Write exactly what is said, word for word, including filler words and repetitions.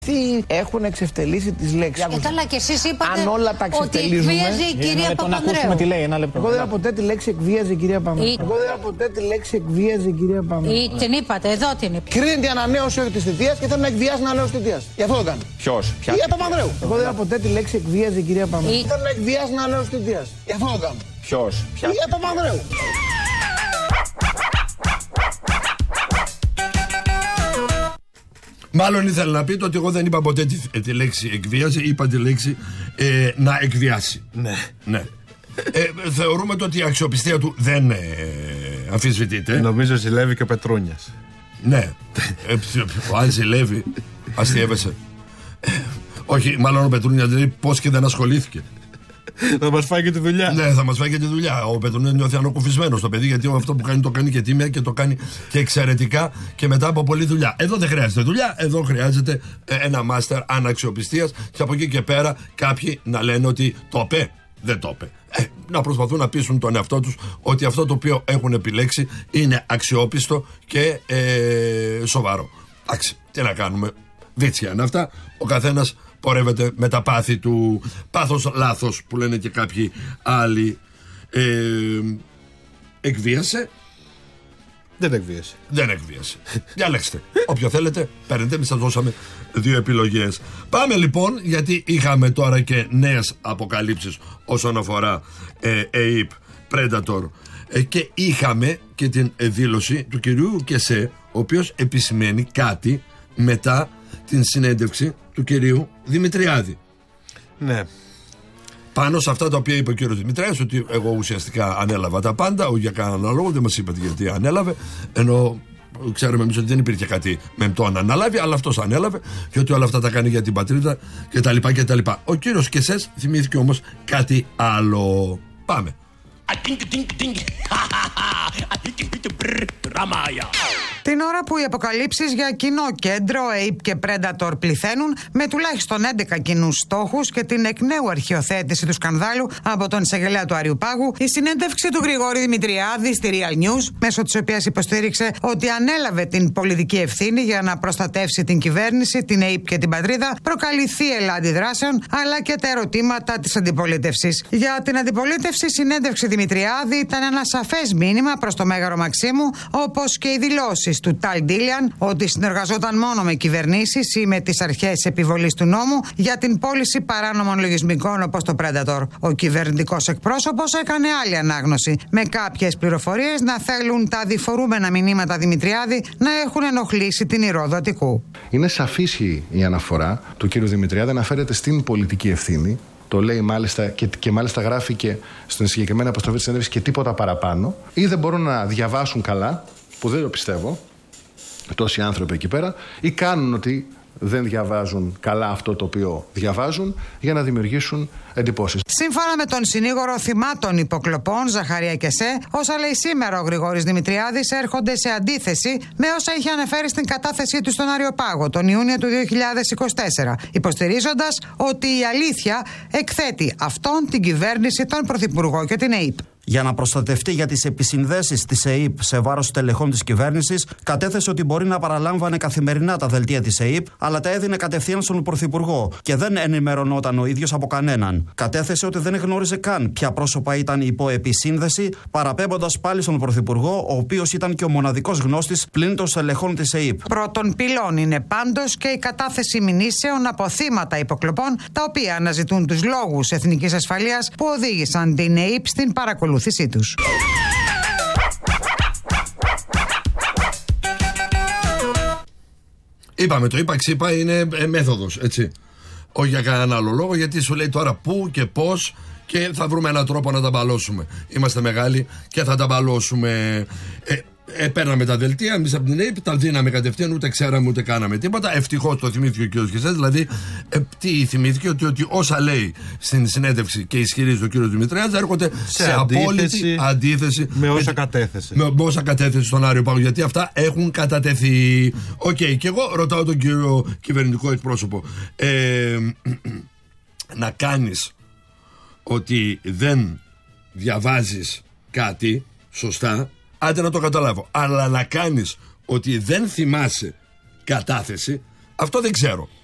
Τι έχουν εξευτελίσει τις λέξεις. Ε, καλά, και εσείς είπατε αν όλα τα ότι εξευτελίζουμε, εκβίαζε η κυρία λεπτό, να ακούσουμε Παπανδρέου. τι λέει, ένα λεπτό. Εγώ δεν είπα ποτέ τη λέξη εκβίαζε η κυρία Παπανδρέου. Ή... Εγώ δεν είπα ποτέ τη λέξη εκβίαζε η κυρία Παπανδρέου. Ή την είπατε, εδώ την είπατε. Κρίνεται η ανανέωση όχι της θητείας και θέλει να εκβιάσει την ανανέωση της θητείας. Γι' αυτό το κάνει. Ποιος, Η κυρία Παπανδρέου. Εγώ δεν είπα ποτέ τη λέξη εκβίαζε η κυρία Παπανδρέου. Ή... Θέλει να εκβιάσει την ανανέωση της θητείας. Γι' αυτό το κάνει. Ποιος, Η κυρία Παπανδρέου. Μάλλον ήθελα να πείτε ότι εγώ δεν είπα ποτέ τη, τη λέξη εκβίαζε, είπα τη λέξη ε, να εκβιάσει. Ναι. Ναι. Ε, θεωρούμε το ότι η αξιοπιστία του δεν ε, αμφισβητείται. Νομίζω ζηλεύει και ο Πετρούνιας. Ναι. Ε, αν ζηλεύει, αστείευεσαι. Ε, όχι, μάλλον ο Πετρούνιας λέει πώς και δεν ασχολήθηκε. Θα μας φάει και τη δουλειά. Ναι, θα μας φάει και τη δουλειά. Ο Πετρούνιας νιώθει ανακουφισμένος το παιδί, γιατί αυτό που κάνει το κάνει και τίμια και το κάνει και εξαιρετικά και μετά από πολλή δουλειά. Εδώ δεν χρειάζεται δουλειά, εδώ χρειάζεται ένα μάστερ αναξιοπιστίας και από εκεί και πέρα κάποιοι να λένε ότι το είπε, δεν το είπε. Ε, να προσπαθούν να πείσουν τον εαυτό τους ότι αυτό το οποίο έχουν επιλέξει είναι αξιόπιστο και ε, σοβαρό. Εντάξει, τι να κάνουμε. Βίτσια είναι αυτά. Ο καθένας πορεύεται με τα πάθη του. Πάθος λάθος που λένε και κάποιοι άλλοι. ε, Εκβίασε. Δεν εκβίασε. Δεν εκβίασε. Διαλέξτε. Όποιο θέλετε, παίρνετε. Εμείς σας δώσαμε δύο επιλογές. Πάμε λοιπόν, γιατί είχαμε τώρα και νέες αποκαλύψεις όσον αφορά ε, ΑΕΠ, Predator, ε, και είχαμε και την ε, δήλωση του κυρίου Κεσέ, ο οποίος επισημαίνει κάτι μετά την συνέντευξη του κυρίου Δημητριάδη. Ναι. Πάνω σε αυτά τα οποία είπε ο κύριος Δημητριάδης, ότι εγώ ουσιαστικά ανέλαβα τα πάντα, όχι για κανέναν λόγο, δεν μας είπατε γιατί ανέλαβε, ενώ ξέρουμε εμείς ότι δεν υπήρχε κάτι μεμπτό να αναλάβει, αλλά αυτός ανέλαβε και ότι όλα αυτά τα κάνει για την πατρίδα κτλ. κτλ. Ο κύριος Κεσές θυμήθηκε όμως κάτι άλλο. Πάμε. Την ώρα που οι αποκαλύψεις για κοινό κέντρο, ΑΕΠ και Predator πληθαίνουν, με τουλάχιστον έντεκα κοινούς στόχους και την εκ νέου αρχιοθέτηση του σκανδάλου από τον εισαγγελέα του Άριου Πάγου, η συνέντευξη του Γρηγόρη Δημητριάδη στη Real News, μέσω της οποίας υποστήριξε ότι ανέλαβε την πολιτική ευθύνη για να προστατεύσει την κυβέρνηση, την ΑΕΠ και την πατρίδα, προκαλεί θύελλα αντιδράσεων, αλλά και τα ερωτήματα της αντιπολίτευσης. Για την αντιπολίτευση, η συνέντευξη Δημητριάδη ήταν ένα σαφές μήνυμα προς το Μέγαρο Μαξίμου, όπως και οι δηλώσεις του Ταλ Ντίλιαν ότι συνεργαζόταν μόνο με κυβερνήσεις ή με τις αρχές επιβολής του νόμου για την πώληση παράνομων λογισμικών όπως το Predator. Ο κυβερνητικός εκπρόσωπος έκανε άλλη ανάγνωση, με κάποιες πληροφορίες να θέλουν τα διφορούμενα μηνύματα Δημητριάδη να έχουν ενοχλήσει την Ηρόδο Αττικού. Είναι σαφής η αναφορά του κ. Δημητριάδη, αναφέρεται στην πολιτική ευθύνη. Το λέει μάλιστα και, και μάλιστα γράφει και στην συγκεκριμένη αποστροφή της συνέντευξης και τίποτα παραπάνω. Ή δεν μπορούν να διαβάσουν καλά, που δεν το πιστεύω, τόσοι άνθρωποι εκεί πέρα, ή κάνουν ότι δεν διαβάζουν καλά αυτό το οποίο διαβάζουν για να δημιουργήσουν εντυπώσεις. Σύμφωνα με τον συνήγορο θυμάτων υποκλοπών Ζαχαρία Κεσέ, όσα λέει σήμερα ο Γρηγόρης Δημητριάδης έρχονται σε αντίθεση με όσα είχε αναφέρει στην κατάθεσή του στον Άριο Πάγο τον Ιούνιο του δύο χιλιάδες είκοσι τέσσερα, υποστηρίζοντας ότι η αλήθεια εκθέτει αυτόν, την κυβέρνηση, τον Πρωθυπουργό και την ΑΕΠ. Για να προστατευτεί για τις επισυνδέσεις της ΑΕΠ σε βάρος τελεχών της κυβέρνησης, κατέθεσε ότι μπορεί να παραλάμβανε καθημερινά τα δελτία της ΑΕΠ, αλλά τα έδινε κατευθείαν στον Πρωθυπουργό και δεν ενημερωνόταν ο ίδιος από κανέναν. Κατέθεσε ότι δεν γνώριζε καν ποια πρόσωπα ήταν υπό επισύνδεση, παραπέμποντας πάλι στον Πρωθυπουργό, ο οποίος ήταν και ο μοναδικός γνώστης πλην των στελεχών της ΑΕΠ. Πρώτον πυλών είναι πάντως και η κατάθεση μηνύσεων από θύματα υποκλοπών, τα οποία αναζητούν τους λόγους εθνικής ασφαλείας που οδήγησαν την ΑΕΠ στην παρακολούθησή τους. Είπαμε, το είπα ξύπα είναι ε, μέθοδος, έτσι. Όχι για κανέναν άλλο λόγο, γιατί σου λέει τώρα πού και πώς και θα βρούμε έναν τρόπο να τα μπαλώσουμε. Είμαστε μεγάλοι και θα τα μπαλώσουμε. Ε, ε, παίρναμε τα δελτία, εμείς από την ΑΕΠ τα δίναμε κατευθείαν, ούτε ξέραμε ούτε κάναμε τίποτα. Ευτυχώς το θυμήθηκε ο κ. Κεσές, δηλαδή ε, τι θυμήθηκε, ότι, ότι όσα λέει στην συνέντευξη και ισχυρίζει ο κ. Δημητριάδης έρχονται σε, σε απόλυτη αντίθεση με όσα κατέθεσε. Με, με όσα κατέθεσε στον Άριο Πάγο, γιατί αυτά έχουν κατατεθεί. Οκ, okay, και εγώ ρωτάω τον κύριο κυβερνητικό εκπρόσωπο, ε, να κάνεις ότι δεν διαβάζεις κάτι σωστά, άντε να το καταλάβω, αλλά να κάνεις ότι δεν θυμάσαι κατάθεση, αυτό δεν ξέρω.